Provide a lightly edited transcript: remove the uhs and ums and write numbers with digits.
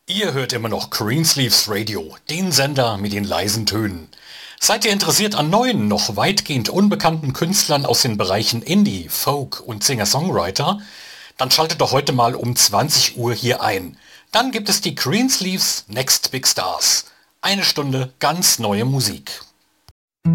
Ihr hört immer noch Greensleeves Radio, den Sender mit den leisen Tönen. Seid ihr interessiert an neuen, noch weitgehend unbekannten Künstlern aus den Bereichen Indie, Folk und Singer-Songwriter? Dann schaltet doch heute mal um 20 Uhr hier ein. Dann gibt es die Greensleeves Next Big Stars. Eine Stunde ganz neue Musik.